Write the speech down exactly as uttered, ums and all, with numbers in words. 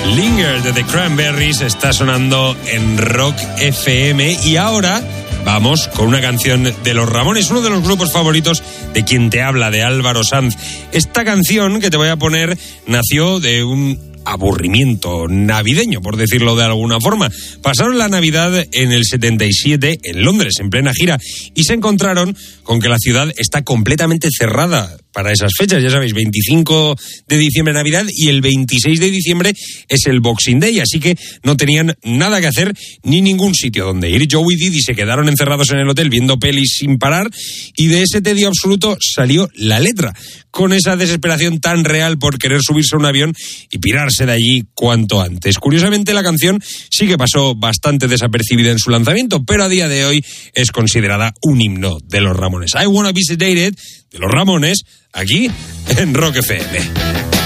Linger de The Cranberries está sonando en Rock F M y ahora vamos con una canción de Los Ramones, uno de los grupos favoritos de quien te habla, de Álvaro Sanz. Esta canción que te voy a poner nació de un aburrimiento navideño, por decirlo de alguna forma. Pasaron la Navidad en el setenta y siete en Londres, en plena gira, y se encontraron con que la ciudad está completamente cerrada para esas fechas. Ya sabéis, veinticinco de diciembre Navidad y el veintiséis de diciembre es el Boxing Day, así que no tenían nada que hacer ni ningún sitio donde ir. Joe y Didi se quedaron encerrados en el hotel viendo pelis sin parar y de ese tedio absoluto salió la letra, con esa desesperación tan real por querer subirse a un avión y pirarse de allí cuanto antes. Curiosamente, la canción sí que pasó bastante desapercibida en su lanzamiento, pero a día de hoy es considerada un himno de los Ramones. I Wanna Be Sedated, de los Ramones, aquí en Rock F M.